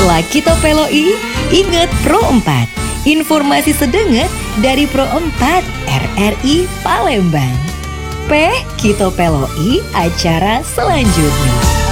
Setelah Kito Peloi, ingat Pro 4. Informasi sedenget dari Pro 4 RRI Palembang. Kito Peloi acara selanjutnya.